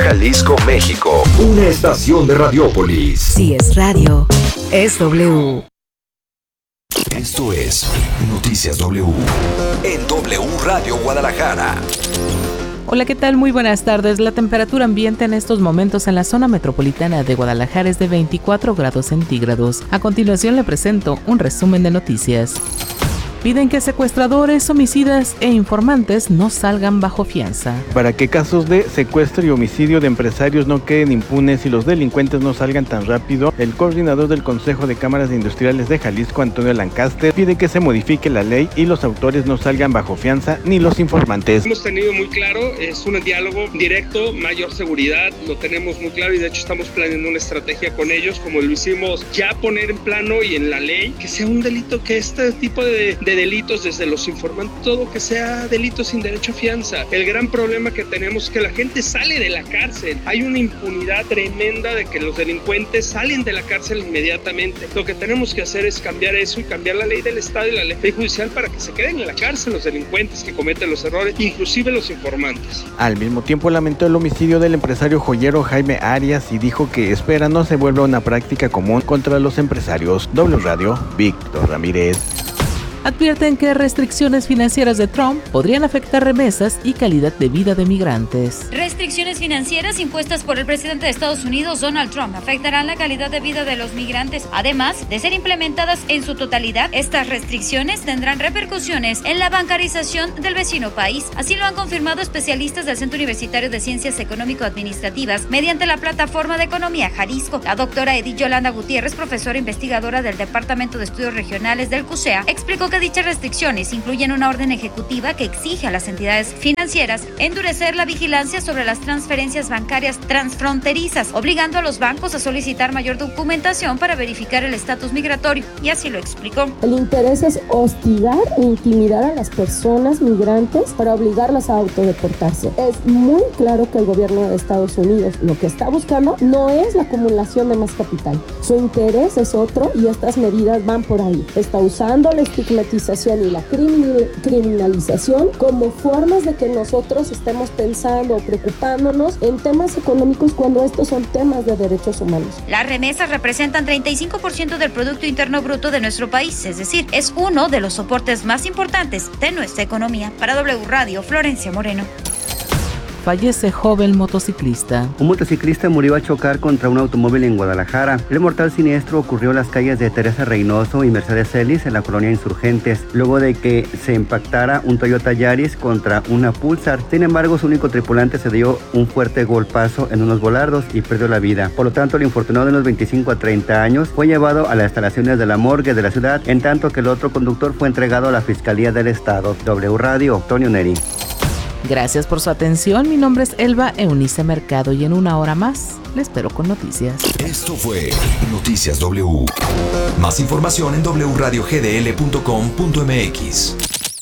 Jalisco, México. Una estación de Radiópolis. Si es radio, es W. Esto es Noticias W. En W Radio Guadalajara. Hola, ¿qué tal? Muy buenas tardes. La temperatura ambiente en estos momentos en la zona metropolitana de Guadalajara es de 24 grados centígrados. A continuación le presento un resumen de noticias. Piden que secuestradores, homicidas e informantes no salgan bajo fianza. Para que casos de secuestro y homicidio de empresarios no queden impunes y los delincuentes no salgan tan rápido, el coordinador del Consejo de Cámaras Industriales de Jalisco, Antonio Lancaster, pide que se modifique la ley y los autores no salgan bajo fianza ni los informantes. Hemos tenido muy claro, es un diálogo directo, mayor seguridad, lo tenemos muy claro y de hecho estamos planeando una estrategia con ellos, como lo hicimos ya poner en plano y en la ley, que sea un delito, que este tipo de delitos, desde los informantes, todo que sea delito sin derecho a fianza. El gran problema que tenemos es que la gente sale de la cárcel. Hay una impunidad tremenda de que los delincuentes salen de la cárcel inmediatamente. Lo que tenemos que hacer es cambiar eso y cambiar la ley del Estado y la ley judicial para que se queden en la cárcel los delincuentes que cometen los errores, inclusive los informantes. Al mismo tiempo lamentó el homicidio del empresario joyero Jaime Arias y dijo que espera no se vuelva una práctica común contra los empresarios. W Radio, Víctor Ramírez. Advierten que restricciones financieras de Trump podrían afectar remesas y calidad de vida de migrantes. Restricciones financieras impuestas por el presidente de Estados Unidos, Donald Trump, afectarán la calidad de vida de los migrantes. Además de ser implementadas en su totalidad, estas restricciones tendrán repercusiones en la bancarización del vecino país. Así lo han confirmado especialistas del Centro Universitario de Ciencias Económico-Administrativas mediante la plataforma de Economía Jalisco. La doctora Edith Yolanda Gutiérrez, profesora investigadora del Departamento de Estudios Regionales del CUSEA, explicó que dichas restricciones incluyen una orden ejecutiva que exige a las entidades financieras endurecer la vigilancia sobre las transferencias bancarias transfronterizas, obligando a los bancos a solicitar mayor documentación para verificar el estatus migratorio, y así lo explicó. El interés es hostigar e intimidar a las personas migrantes para obligarlas a autodeportarse. Es muy claro que el gobierno de Estados Unidos lo que está buscando no es la acumulación de más capital. Su interés es otro y estas medidas van por ahí. Está usando la estigmatización y la criminalización como formas de que nosotros estemos pensando o preocupándonos en temas económicos cuando estos son temas de derechos humanos. Las remesas representan 35% del Producto Interno Bruto de nuestro país, es decir, es uno de los soportes más importantes de nuestra economía. Para W Radio, Florencia Moreno. Fallece joven motociclista. Un motociclista murió al chocar contra un automóvil en Guadalajara. El mortal siniestro ocurrió en las calles de Teresa Reynoso y Mercedes Celis en la colonia Insurgentes, luego de que se impactara un Toyota Yaris contra una Pulsar. Sin embargo, su único tripulante se dio un fuerte golpazo en unos volardos y perdió la vida. Por lo tanto, el infortunado de unos 25 a 30 años fue llevado a las instalaciones de la morgue de la ciudad, en tanto que el otro conductor fue entregado a la Fiscalía del Estado. W Radio, Antonio Neri. Gracias por su atención. Mi nombre es Elba Eunice Mercado y en una hora más le espero con noticias. Esto fue Noticias W. Más información en wradiogdl.com.mx.